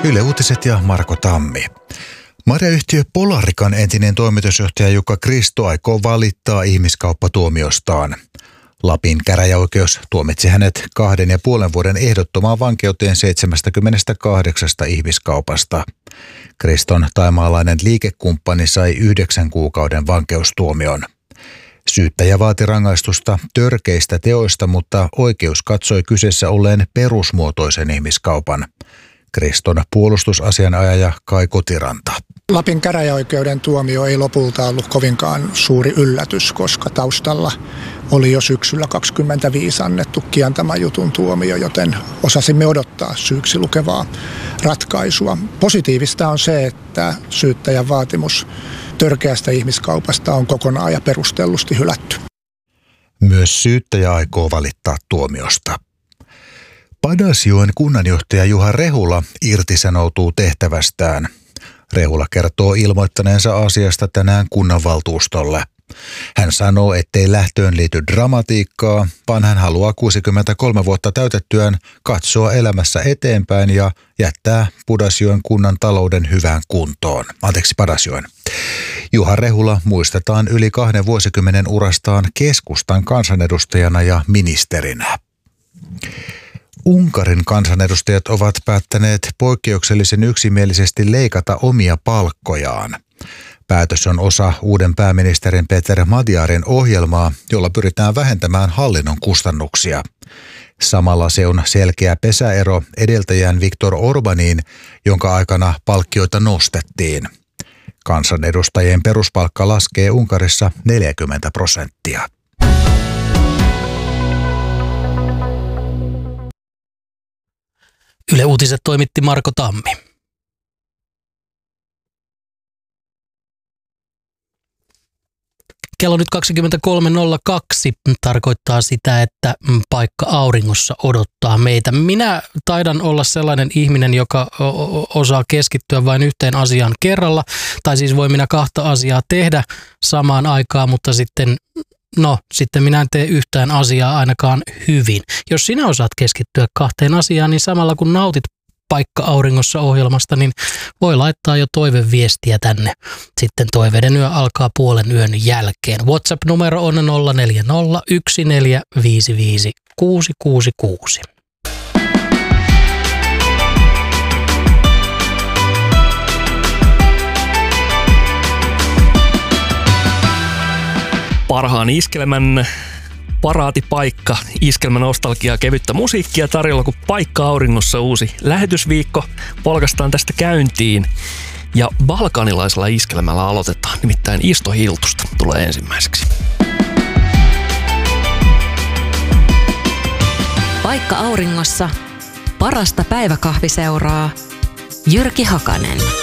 Yle Uutiset ja Marko Tammi. Marjayhtiö Polarikan entinen toimitusjohtaja Jukka Kristo aikoo valittaa ihmiskauppatuomiostaan. Lapin käräjäoikeus tuomitsi hänet 2,5 vuoden ehdottomaan vankeuteen 78 ihmiskaupasta. Kriston thaimaalainen liikekumppani sai 9 kuukauden vankeustuomion. Syyttäjä vaati rangaistusta törkeistä teoista, mutta oikeus katsoi kyseessä olleen perusmuotoisen ihmiskaupan. Kriston puolustusasianajaja Kai Kotiranta. Lapin käräjäoikeuden tuomio ei lopulta ollut kovinkaan suuri yllätys, koska taustalla oli jo syksyllä 2025 annettu kiantamajutun tuomio, joten osasimme odottaa syyksi lukevaa ratkaisua. Positiivista on se, että syyttäjän vaatimus törkeästä ihmiskaupasta on kokonaan ja perustellusti hylätty. Myös syyttäjä aikoo valittaa tuomiosta. Padasjoen kunnanjohtaja Juha Rehula irtisanoutuu tehtävästään. Rehula kertoo ilmoittaneensa asiasta tänään kunnanvaltuustolle. Hän sanoo, ettei lähtöön liity dramatiikkaa, vaan hän haluaa 63 vuotta täytettyään katsoa elämässä eteenpäin ja jättää Padasjoen kunnan talouden hyvään kuntoon. Padasjoen. Juha Rehula muistetaan yli 2 vuosikymmenen urastaan keskustan kansanedustajana ja ministerinä. Unkarin kansanedustajat ovat päättäneet poikkeuksellisen yksimielisesti leikata omia palkkojaan. Päätös on osa uuden pääministerin Peter Magyarin ohjelmaa, jolla pyritään vähentämään hallinnon kustannuksia. Samalla se on selkeä pesäero edeltäjään Viktor Orbániin, jonka aikana palkkioita nostettiin. Kansanedustajien peruspalkka laskee Unkarissa 40%. Yle Uutiset toimitti Marko Tammi. Kello nyt 23.02 tarkoittaa sitä, että paikka auringossa odottaa meitä. Minä taidan olla sellainen ihminen, joka osaa keskittyä vain yhteen asiaan kerralla. Tai siis voi minä 2 asiaa tehdä samaan aikaan, mutta sitten minä en tee yhtään asiaa ainakaan hyvin. Jos sinä osaat keskittyä 2 asiaan, niin samalla kun nautit Paikka auringossa -ohjelmasta, niin voi laittaa jo toiveviestiä tänne. Sitten toiveiden yö alkaa 0:30 jälkeen. WhatsApp-numero on 0401455666. Parhaan iskelmän paraatipaikka, iskelmän nostalgiaa, kevyttä musiikkia tarjolla, kun Paikka auringossa uusi lähetysviikko polkastaan tästä käyntiin. Ja balkanilaisella iskelmällä aloitetaan, nimittäin Isto Hiltusta tulee ensimmäiseksi. Paikka auringossa, parasta päiväkahviseuraa, Jyrki Hakanen.